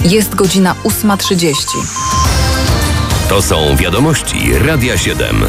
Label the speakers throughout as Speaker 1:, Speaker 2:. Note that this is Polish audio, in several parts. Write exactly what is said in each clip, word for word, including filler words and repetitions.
Speaker 1: Jest godzina ósma trzydzieści.
Speaker 2: To są wiadomości Radia siedem.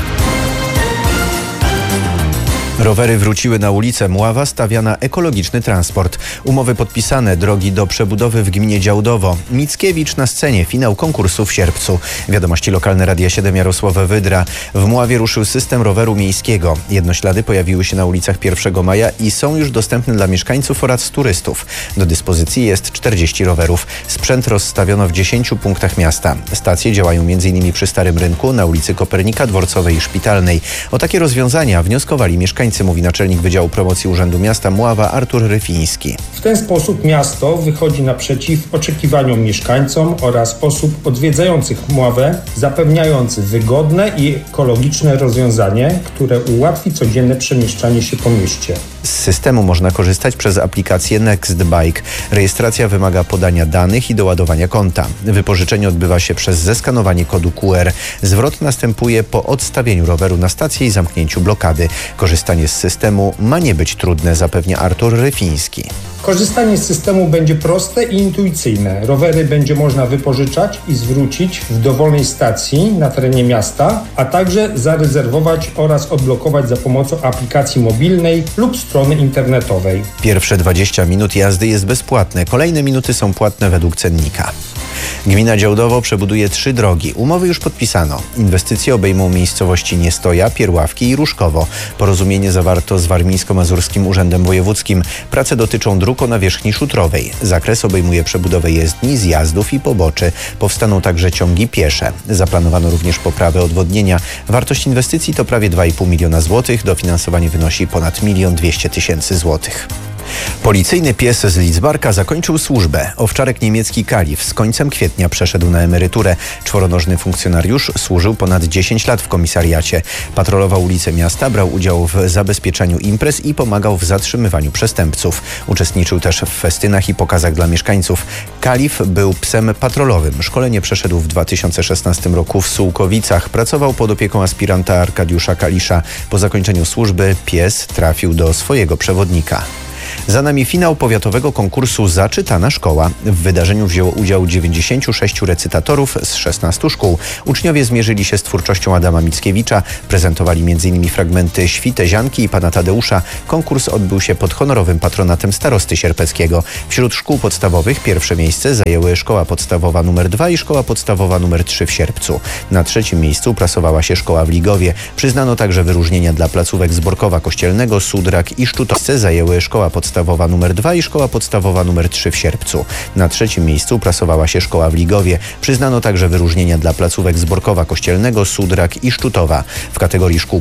Speaker 3: Rowery wróciły na ulicę. Mława stawia na ekologiczny transport. Umowy podpisane, drogi do przebudowy w gminie Działdowo. Mickiewicz na scenie, finał konkursu w sierpcu. Wiadomości lokalne Radia siedem, Jarosław Wydra. W Mławie ruszył system roweru miejskiego. Jednoślady pojawiły się na ulicach pierwszego maja i są już dostępne dla mieszkańców oraz turystów. Do dyspozycji jest czterdzieści rowerów. Sprzęt rozstawiono w dziesięciu punktach miasta. Stacje działają m in przy Starym Rynku, na ulicy Kopernika, Dworcowej i Szpitalnej. O takie rozwiązania wnioskowali mieszkańcy, mówi naczelnik Wydziału Promocji Urzędu Miasta Mława Artur Ryfiński.
Speaker 4: W ten sposób miasto wychodzi naprzeciw oczekiwaniom mieszkańcom oraz osób odwiedzających Mławę, zapewniając wygodne i ekologiczne rozwiązanie, które ułatwi codzienne przemieszczanie się po mieście.
Speaker 3: Z systemu można korzystać przez aplikację NextBike. Rejestracja wymaga podania danych i doładowania konta. Wypożyczenie odbywa się przez zeskanowanie kodu Q R. Zwrot następuje po odstawieniu roweru na stację i zamknięciu blokady. Korzystanie z systemu ma nie być trudne, zapewnia Artur Ryfiński.
Speaker 4: Korzystanie z systemu będzie proste i intuicyjne. Rowery będzie można wypożyczać i zwrócić w dowolnej stacji na terenie miasta, a także zarezerwować oraz odblokować za pomocą aplikacji mobilnej lub strony internetowej.
Speaker 3: Pierwsze dwadzieścia minut jazdy jest bezpłatne, kolejne minuty są płatne według cennika. Gmina Działdowo przebuduje trzy drogi. Umowy już podpisano. Inwestycje obejmą miejscowości Niestoja, Pierławki i Różkowo. Porozumienie zawarto z Warmińsko-Mazurskim Urzędem Wojewódzkim. Prace dotyczą dróg o nawierzchni szutrowej. Zakres obejmuje przebudowę jezdni, zjazdów i poboczy. Powstaną także ciągi piesze. Zaplanowano również poprawę odwodnienia. Wartość inwestycji to prawie dwa i pół miliona złotych. Dofinansowanie wynosi ponad milion dwieście tysięcy złotych. Policyjny pies z Lidzbarka zakończył służbę. Owczarek niemiecki Kalif z końcem kwietnia przeszedł na emeryturę. Czworonożny funkcjonariusz służył ponad dziesięć lat w komisariacie. Patrolował ulice miasta, brał udział w zabezpieczaniu imprez i pomagał w zatrzymywaniu przestępców. Uczestniczył też w festynach i pokazach dla mieszkańców. Kalif był psem patrolowym. Szkolenie przeszedł w dwa tysiące szesnastym roku w Sułkowicach. Pracował pod opieką aspiranta Arkadiusza Kalisza. Po zakończeniu służby pies trafił do swojego przewodnika. Za nami finał powiatowego konkursu Zaczytana Szkoła. W wydarzeniu wzięło udział dziewięćdziesięciu sześciu recytatorów z szesnastu szkół. Uczniowie zmierzyli się z twórczością Adama Mickiewicza, prezentowali m in fragmenty Świtezianki i Pana Tadeusza. Konkurs odbył się pod honorowym patronatem starosty sierpeckiego. Wśród szkół podstawowych pierwsze miejsce zajęły Szkoła Podstawowa nr dwa i Szkoła Podstawowa nr trzy w Sierpcu. Na trzecim miejscu uplasowała się szkoła w Ligowie. Przyznano także wyróżnienia dla placówek z Borkowa Kościelnego, Sudrak i Szczutowce zajęły Szkoła Podstawowa nr dwa i Szkoła Podstawowa nr trzy w Sierpcu. Na trzecim miejscu plasowała się szkoła w Ligowie. Przyznano także wyróżnienia dla placówek z Borkowa Kościelnego, Sudrak i Szczutowa. W kategorii szkół